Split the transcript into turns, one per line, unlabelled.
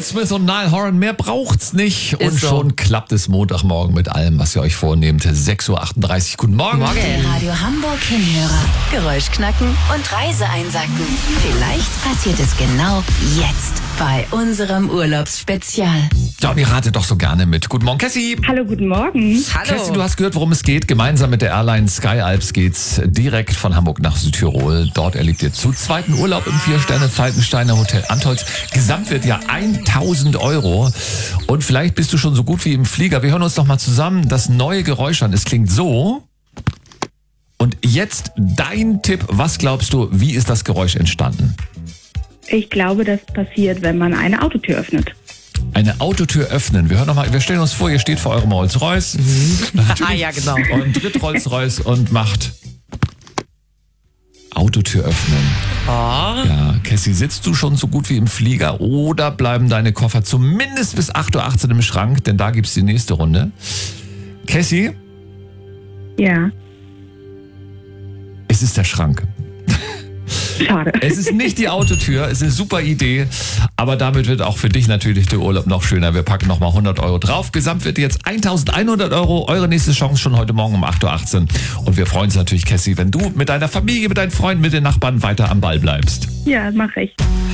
Smith und Niall Horan, mehr braucht's nicht. Und
Ist so.
schon klappt es Montagmorgen mit allem, was ihr euch vornehmt. 6.38 Uhr. Guten Morgen.
Morgen.
Radio Hamburg Hinhörer. Geräusch knacken und Reise einsacken. Vielleicht passiert es genau jetzt bei unserem Urlaubsspezial.
Ja, und ihr ratet doch so gerne mit. Guten Morgen, Cassie.
Hallo, guten Morgen.
Hallo.
Cassie, du hast gehört, worum es geht. Gemeinsam mit der Airline Sky Alps geht's direkt von Hamburg nach Südtirol. Dort erlebt ihr zu zweiten Urlaub im 4-Sterne-Falkensteiner Hotel Antholz. Gesamtwert ja 1.000 Euro. Und vielleicht bist du schon so gut wie im Flieger. Wir hören uns noch mal zusammen das neue Geräusch an. Es klingt so. Und jetzt dein Tipp. Was glaubst du, wie ist das Geräusch entstanden?
Ich glaube, das passiert, wenn man eine Autotür öffnet.
Eine Autotür öffnen. Wir stellen uns vor, ihr steht vor eurem Rolls-Royce.
Ah, ja, genau.
Und tritt Rolls-Royce und macht Autotür öffnen.
Oh.
Ja, Cassie, sitzt du schon so gut wie im Flieger oder bleiben deine Koffer zumindest bis 8.18 Uhr im Schrank, denn da gibt's die nächste Runde. Cassie,
Ja,
es ist der Schrank.
schade.
Es ist nicht die Autotür, es ist eine super Idee, aber damit wird auch für dich natürlich der Urlaub noch schöner. Wir packen nochmal 100 Euro drauf. Gesamt wird jetzt 1.100 Euro. Eure nächste Chance schon heute Morgen um 8.18 Uhr. Und wir freuen uns natürlich, Cassie, wenn du mit deiner Familie, mit deinen Freunden, mit den Nachbarn weiter am Ball bleibst.
Ja, mache ich.